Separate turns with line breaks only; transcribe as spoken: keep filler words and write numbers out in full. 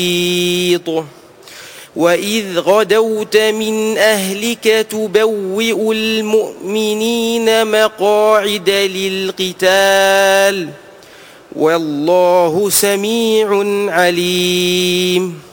وإذ غدوت من أهلك تبوئ المؤمنين مقاعد للقتال والله سميع عليم.